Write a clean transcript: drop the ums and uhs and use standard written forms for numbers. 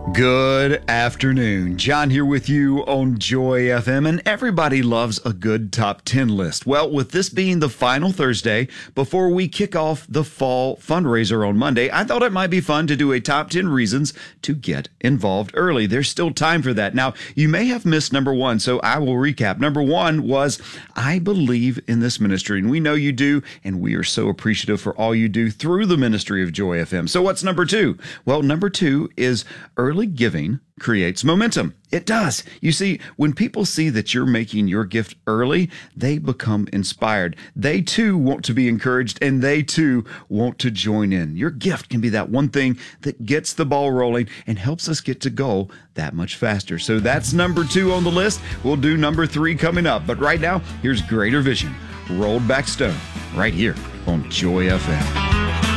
Good afternoon. John here with you on Joy FM, and everybody loves a good top 10 list. Well, with this being the final Thursday before we kick off the fall fundraiser on Monday, I thought it might be fun to do a top 10 reasons to get involved early. There's still time for that. Now, you may have missed number one, so I will recap. Number one was, I believe in this ministry, and we know you do, and we are so appreciative for all you do through the ministry of Joy FM. So what's number two? Well, number two is early giving creates momentum. It does. You see, when people see that you're making your gift early, they become inspired. They too want to be encouraged, and they too want to join in. Your gift can be that one thing that gets the ball rolling and helps us get to goal that much faster. So that's number two on the list. We'll do number three coming up. But right now, here's Greater Vision, Rolled Back Stone, right here on Joy FM.